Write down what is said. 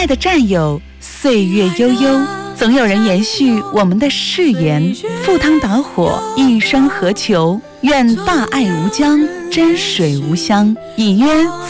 爱的战友，岁月悠悠，总有人延续我们的誓言，赴汤蹈火，一生何求？愿大爱无疆，真水无香，以约